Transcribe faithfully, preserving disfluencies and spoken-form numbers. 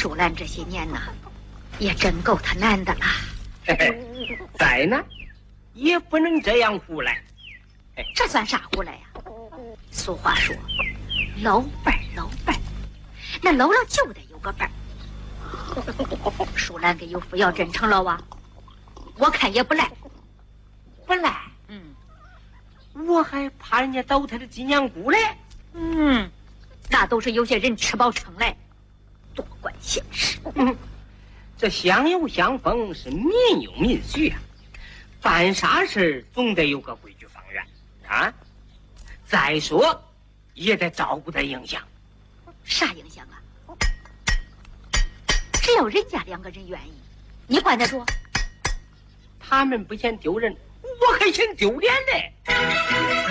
舒兰这些年呐，也真够他难的了。 嘿嘿，在呢，也不能这样胡来。 这算啥胡来呀？俗话说，老伴儿老伴儿，那老了就得有个伴儿。舒兰跟有福要真成了啊，我看也不赖。 不赖。 嗯， 我还怕人家倒他的鸡娘姑嘞。 嗯，那都是有些人吃饱撑来，多管闲事。 嗯，这相由相逢是民有民序啊，办啥事总得有个规矩方圆啊。再说，也得照顾点影响。 啥影响啊？只要人家两个人愿意，你管得着？ 他们不嫌丢人，我还嫌丢脸呢。